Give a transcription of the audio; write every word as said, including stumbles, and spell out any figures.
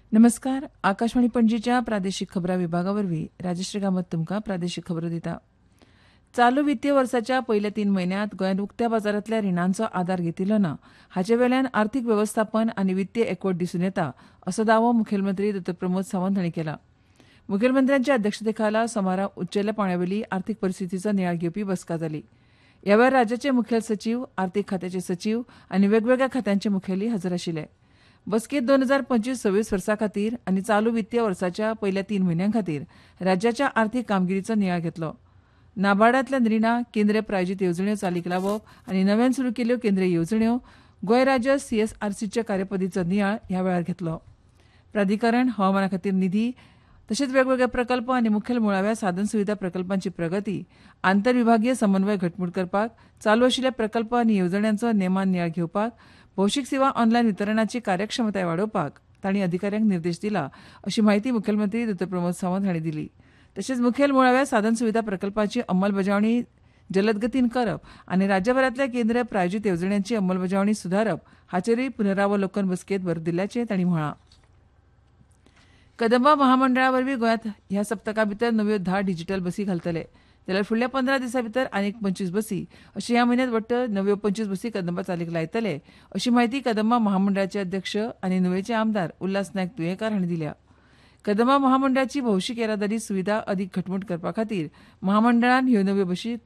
नमस्कार. आकाशवाणी पणजीच्या प्रादेशीक खबरां विभागावरवीं राजश्री कामत तुमकां प्रादेशीक खबरो दिता. चालू वित्तीय वर्साच्या पयल्या तीन म्हयन्यांत गोंयांत उक्त्या बाजारांतल्या रिणांचो आदार घेतिल्लो ना, हाचे वेल्यान अर्थीक वेवस्थापन आनी वित्तीय एकवट दिसून येता, असो दावो मुखेलमंत्री डॉ प्रमोद सावंत हांणी केला. मुखेलमंत्र्यांच्या अध्यक्षतेखाला सोमारा उच्चेल्या पांवड्या अर्थीक परिस्थितीचो नियाळ घेवपी बसका जाली. ह्या वेळार राज्याचे मुखेल सचीव, अर्थीक खात्याचे सचीव आनी वेगवेगळ्या खात्यांचे मुखेली हजर आशिल्ले. बसकेंत दोन हजार पंचवीस सव्वीस वर्सा खातीर आनी चालू वित्तीय वर्साच्या पयल्या तीन म्हयन्यां खातीर राज्याच्या अर्थीक कामगिरीचो नियाळ घेतलो. नाबार्डांतल्या रिणां, केंद्र प्रायोजीत येवजण्यो चालीक लावप आनी नव्यान सुरू केल्ल्यो केंद्रीय येवजण्यो, गोंय राज्य सीएसआरसीच्या कार्यपदीचो नियाळ ह्या वेळार घेतलो. प्राधिकरण, हवामाना खातीर निधी तशेंच वेगवेगळे प्रकल्प आनी मुखेल मुळाव्या साधन सुविधा प्रकल्पांची प्रगती, आंतरविभागीय समन्वय घटमूट करपाक, चालू आशिल्ल्या प्रकल्प आनी येवजण्यांचो नेमान नियाळ घेवपाक, भौशीक सेवा ऑनलायन वितरणाची कार्यक्षमताय वाडोवपाक तांणी अधिकाऱ्यांक निर्देश दिला, अशी माहिती मुखेलमंत्री डॉ प्रमोद सावंत हांणी दिली. तशेंच मुखेल मुळाव्या साधन सुविधा प्रकल्पाची अंमलबजावणी जलद गतीन करप आनी राज्यभरांतल्या केंद्र प्रायोजीत येवजण्यांची अंमलबजावणी सुदारप हाचेरूय पुनरावलोकन बसकेंत भर दिल्ल्याचें तांणी म्हळां. कदंबा महामंडळा वरवीं गोंयांत ह्या सप्तका भितर नव्यो धा डिजीटल बसी घालतले, जाल्यार फुडल्या पंदरा दिसां भितर आनीक पंचवीस बसी अशे ह्या म्हयन्यांत वट्ट नव्यो पंचवीस बसी कदंबा चालीक लायतले, अशी माहिती कदंबा महामंडळाचे अध्यक्ष आनी नुवेंचे आमदार उल्हास नायक तुयेंकार हांणी दिल्या. कदंबा महामंडळाची भौशीक येरादारी सुविधा अदीक घटमूट करपा खातीर महामंडळान ह्यो नव्यो बसी